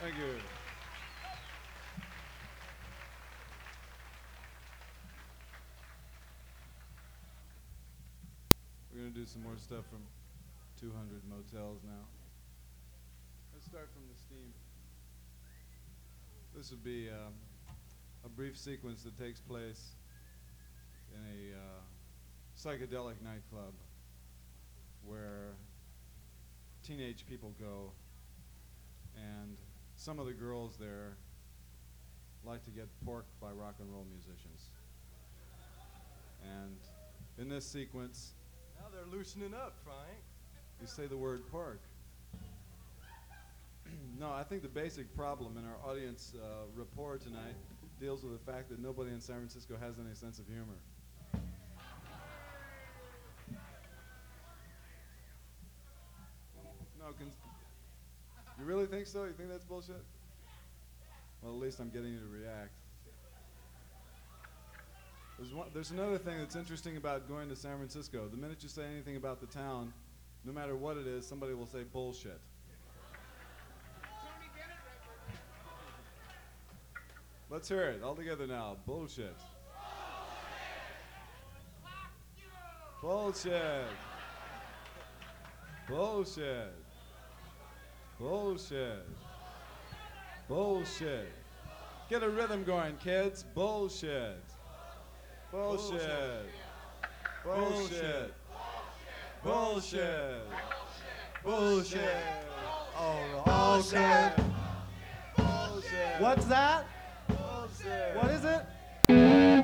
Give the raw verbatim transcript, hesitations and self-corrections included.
Thank you. We're going to do some more stuff from two hundred Motels now. Let's start from the steam. This would be um, a brief sequence that takes place in a uh, psychedelic nightclub where teenage people go, and some of the girls there like to get porked by rock and roll musicians. And in this sequence, Now they're loosening up, Frank. you say the word pork. No, I think the basic problem in our audience uh, rapport tonight deals with the fact that nobody in San Francisco has any sense of humor. No, cons- you really think so? You think that's bullshit? Well, at least I'm getting you to react. There's, one, there's another thing that's interesting about going to San Francisco. The minute you say anything about the town, no matter what it is, somebody will say bullshit. Let's hear it all together now. Bullshit. Bullshit. Bullshit. Bullshit. Bullshit. Get a rhythm going, kids. Bullshit. Bullshit. Bullshit. Bullshit. Bullshit. Oh, Bullshit. Bullshit. What's that? Bullshit. What is it?